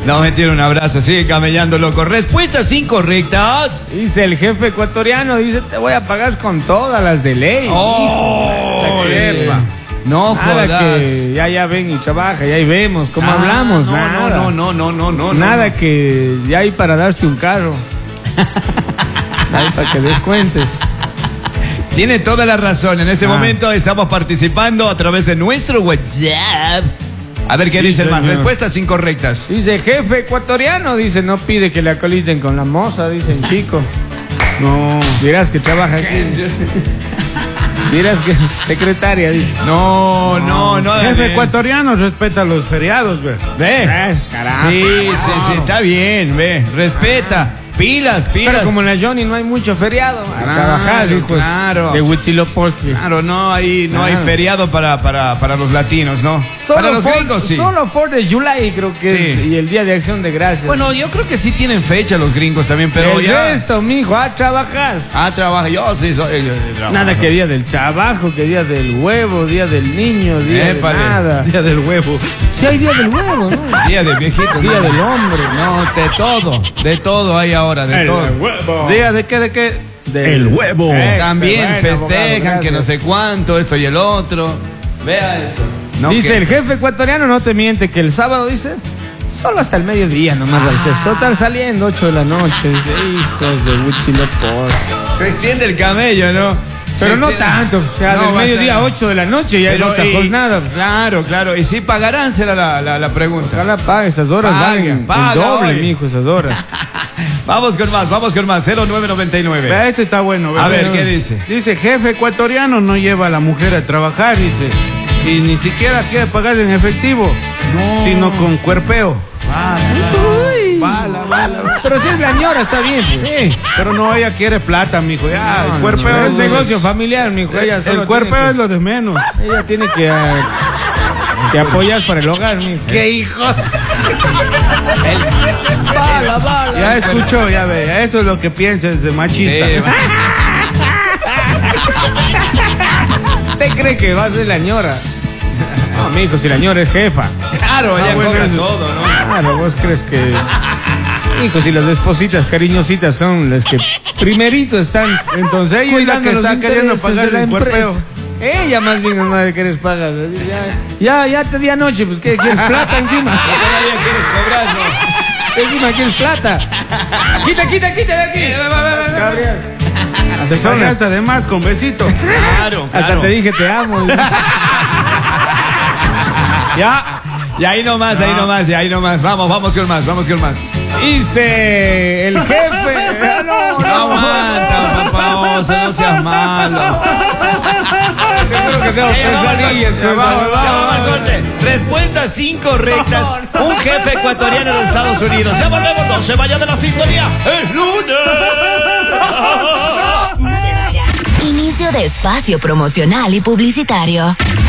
No, mentira, un abrazo, sigue camellando, loco. Respuestas incorrectas. Dice el jefe ecuatoriano, dice, te voy a pagar con todas las de ley. Oh, no nada jodas. que ya ven y trabaja, y ahí vemos cómo hablamos, nada. No. Nada que ya hay para darte un carro. Ahí para que descuentes. Tiene toda la razón. En este momento estamos participando a través de nuestro WhatsApp. A ver qué dice el man. Señor. Respuestas incorrectas. Dice jefe ecuatoriano, dice, no pide que le acoliten con la moza, dice el chico. No, dirás que trabaja aquí. Dirás que es secretaria, dice. No. Jefe ecuatoriano respeta los feriados, güey. Ve. Carajo. Sí, está bien, ve. Respeta. Pilas. Pero como en la Johnny no hay mucho feriado. A Claro, trabajar, hijos claro. de Huitzilopochtli. Claro, no hay feriado para los latinos, ¿no? Para los gringos, sí. Solo 4 de July creo que Sí. es, y el Día de Acción de Gracias. Bueno, yo creo que sí tienen fecha los gringos también, pero el ya. resto, mijo, a trabajar. Trabaja. Yo sí soy. Yo trabajo. Nada que día del trabajo, que día del huevo, día del niño, día Épale. de nada. Día del huevo. Sí hay día del huevo, ¿no? Día de viejito. Día del hombre. No, de todo hay ahora, de todo. ¿Día de qué? Del huevo. También Bueno, festejan abogado, que no sé cuánto, esto y el otro. Vea eso. No, dice que- el jefe ecuatoriano, no te miente, que el sábado dice, solo hasta el mediodía nomás al sexto. Total saliendo 8 de la noche. Dice, hijos de Huitzilopochtli. Se extiende el camello, ¿no? Pero Se no extiende- tanto, o sea, No, del mediodía a bastante. 8 de la noche ya es otra jornada. Claro. Y si pagarán, será la pregunta. Ojalá pague, esas horas valen Paga el doble, hoy. mijo, esas horas. Vamos con más. 0999. Vea, este está bueno. vea. A ver, ¿qué dice? Dice, jefe ecuatoriano no lleva a la mujer a trabajar, dice. Y ni siquiera quiere pagar en efectivo, sino con cuerpeo. Bala. Pero si es la ñora, está bien. Pues. Sí, pero no, ella quiere plata, mijo. Ya, el cuerpeo No, es es lo negocio de- familiar, mijo. Ella solo El cuerpeo tiene es lo de menos. ella tiene que apoyar para el hogar, mijo. ¿Qué hijo? Bala. Ya escuchó, ya ve. Eso es lo que piensas de machista. Sí, ¿Usted cree que va a ser la ñora? No, mijo, si la ñora es jefa. claro, ella bueno, cobra eso. todo, ¿no? Claro, vos crees que... Hijo, si las espositas cariñositas son las que primerito están Entonces ella es la cuidando que los está queriendo intereses pagar de la el cuerpeo. empresa. Ella más bien no le quieres pagar. Ya te di anoche, pues ¿qué quieres plata encima? Todavía quieres cobrar, ¿no? Encima quieres plata. Quita de aquí. Gabriel. Asesoras hasta de más con besito. Claro. Hasta te dije te amo. Ya. Y ahí nomás. Vamos con más. Dice el jefe. No aguanta, papá oso, no seas malo. Creo que tengo pesadillas. Vamos, corte. Respuestas incorrectas. Un jefe ecuatoriano de Estados Unidos. Ya volvemos, no se vaya de la sintonía. ¡Es lunes! Inicio de espacio promocional y publicitario.